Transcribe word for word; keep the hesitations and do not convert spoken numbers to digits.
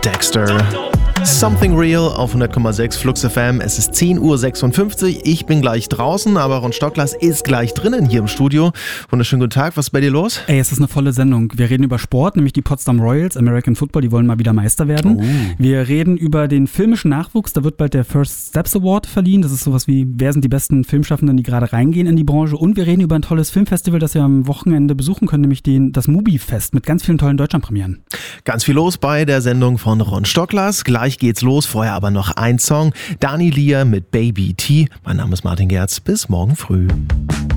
Dexter. Something Real auf hundert Komma sechs Flux F M. Es ist zehn Uhr sechsundfünfzig. Ich bin gleich draußen, aber Ron Stocklas ist gleich drinnen hier im Studio. Wunderschönen guten Tag. Was ist bei dir los? Ey, es ist eine volle Sendung. Wir reden über Sport, nämlich die Potsdam Royals, American Football, die wollen mal wieder Meister werden. Oh. Wir reden über den filmischen Nachwuchs. Da wird bald der First Steps Award verliehen. Das ist sowas wie, wer sind die besten Filmschaffenden, die gerade reingehen in die Branche. Und wir reden über ein tolles Filmfestival, das wir am Wochenende besuchen können, nämlich den, das Mubi-Fest mit ganz vielen tollen Deutschlandpremieren. Ganz viel los bei der Sendung von Ron Stocklas. Gleich geht's los. Vorher aber noch ein Song. Dani Lier mit Baby T. Mein Name ist Martin Gerz. Bis morgen früh.